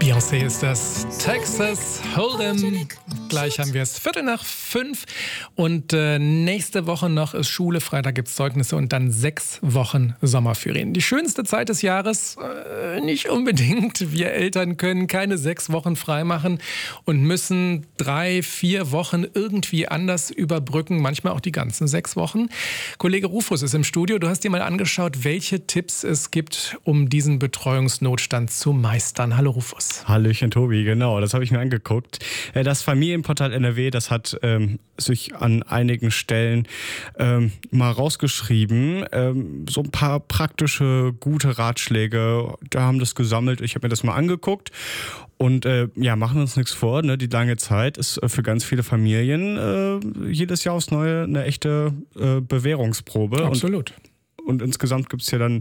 Beyoncé ist das. Texas Hold'em. Gleich haben wir es 4:45 und nächste Woche noch ist Schule. Freitag gibt es Zeugnisse und dann 6 Wochen Sommerferien. Die schönste Zeit des Jahres? Nicht unbedingt. Wir Eltern können keine 6 Wochen frei machen und müssen 3, 4 Wochen irgendwie anders überbrücken. Manchmal auch die ganzen 6 Wochen. Kollege Rufus ist im Studio. Du hast dir mal angeschaut, welche Tipps es gibt, um diesen Betreuungsnotstand zu meistern. Hallo Rufus. Hallöchen Tobi, genau, das habe ich mir angeguckt. Das Familienportal NRW, das hat sich an einigen Stellen mal rausgeschrieben. So ein paar praktische, gute Ratschläge, da haben das gesammelt. Ich habe mir das mal angeguckt. Und machen wir uns nichts vor, ne? Die lange Zeit ist für ganz viele Familien jedes Jahr aufs Neue eine echte Bewährungsprobe. Absolut. Und insgesamt gibt es ja dann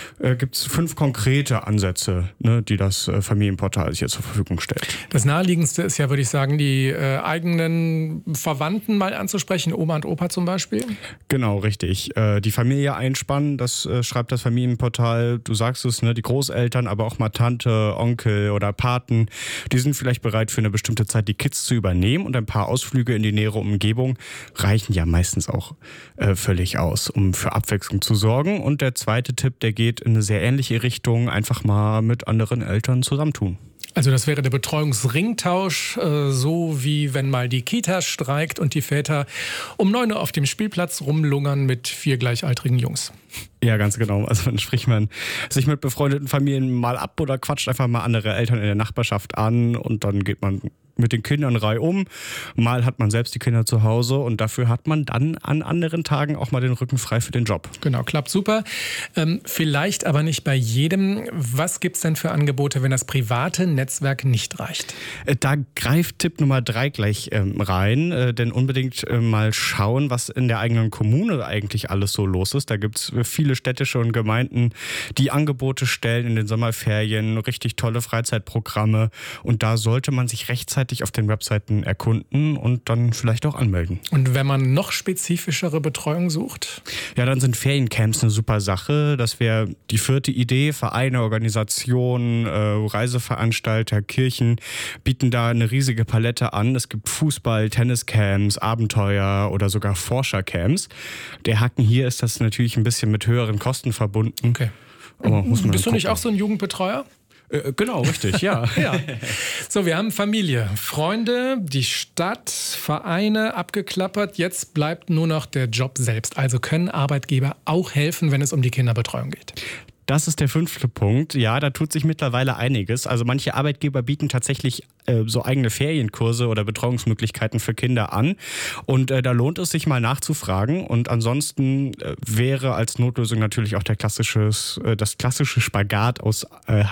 5 konkrete Ansätze, ne, die das Familienportal sich jetzt zur Verfügung stellt. Das Naheliegendste ist ja, würde ich sagen, die eigenen Verwandten mal anzusprechen, Oma und Opa zum Beispiel. Genau, richtig. Die Familie einspannen, das schreibt das Familienportal. Du sagst es, ne, die Großeltern, aber auch mal Tante, Onkel oder Paten, die sind vielleicht bereit für eine bestimmte Zeit die Kids zu übernehmen und ein paar Ausflüge in die nähere Umgebung reichen ja meistens auch völlig aus, um für Abwechslung zu sorgen. Und der zweite Tipp, der geht in eine sehr ähnliche Richtung, einfach mal mit anderen Eltern zusammentun. Also das wäre der Betreuungsringtausch, so wie wenn mal die Kita streikt und die Väter um 9 Uhr auf dem Spielplatz rumlungern mit 4 gleichaltrigen Jungs. Ja, ganz genau. Also dann spricht man sich mit befreundeten Familien mal ab oder quatscht einfach mal andere Eltern in der Nachbarschaft an und dann geht man mit den Kindern reihum. Mal hat man selbst die Kinder zu Hause und dafür hat man dann an anderen Tagen auch mal den Rücken frei für den Job. Genau, klappt super. Vielleicht aber nicht bei jedem. Was gibt's denn für Angebote, wenn das private Netzwerk nicht reicht? Da greift Tipp Nummer 3 gleich rein, denn unbedingt mal schauen, was in der eigenen Kommune eigentlich alles so los ist. Da gibt's viele Städtische und Gemeinden, die Angebote stellen in den Sommerferien, richtig tolle Freizeitprogramme und da sollte man sich rechtzeitig auf den Webseiten erkunden und dann vielleicht auch anmelden. Und wenn man noch spezifischere Betreuung sucht? Ja, dann sind Feriencamps eine super Sache. Das wäre die 4. Idee. Vereine, Organisationen, Reiseveranstalter, Kirchen bieten da eine riesige Palette an. Es gibt Fußball-, Tenniscamps, Abenteuer oder sogar Forschercamps. Der Haken hier ist das natürlich ein bisschen mit höheren Kosten verbunden. Okay. Aber muss man Bist du nicht auch so ein Jugendbetreuer? Genau, richtig, ja. Ja. So, wir haben Familie, Freunde, die Stadt, Vereine abgeklappert. Jetzt bleibt nur noch der Job selbst. Also können Arbeitgeber auch helfen, wenn es um die Kinderbetreuung geht? Das ist der 5. Punkt. Ja, da tut sich mittlerweile einiges. Also manche Arbeitgeber bieten tatsächlich so eigene Ferienkurse oder Betreuungsmöglichkeiten für Kinder an. Und da lohnt es sich mal nachzufragen. Und ansonsten wäre als Notlösung natürlich auch das klassische Spagat aus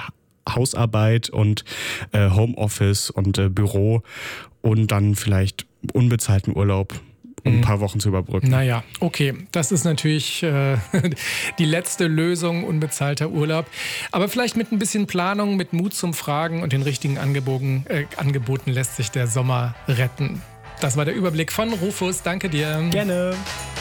Hausarbeit und Homeoffice und Büro und dann vielleicht unbezahlten Urlaub, um ein paar Wochen zu überbrücken. Naja, okay, das ist natürlich die letzte Lösung, unbezahlter Urlaub. Aber vielleicht mit ein bisschen Planung, mit Mut zum Fragen und den richtigen Angeboten lässt sich der Sommer retten. Das war der Überblick von Rufus. Danke dir. Gerne.